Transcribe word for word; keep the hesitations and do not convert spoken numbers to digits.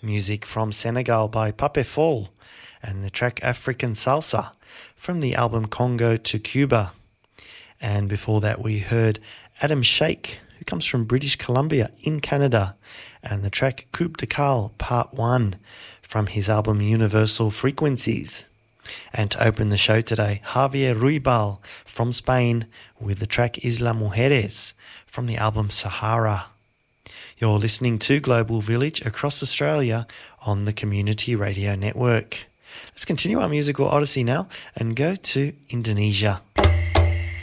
music from Senegal by Pape Fall and the track African Salsa from the album Congo to Cuba. And before that we heard Adam Shake, who comes from British Columbia in Canada, and the track Coupe de Cal Part one from his album Universal Frequencies. And to open the show today, Javier Ruibal from Spain with the track Isla Mujeres from the album Sahara. You're listening to Global Village across Australia on the Community Radio Network. Let's continue our musical odyssey now and go to Indonesia.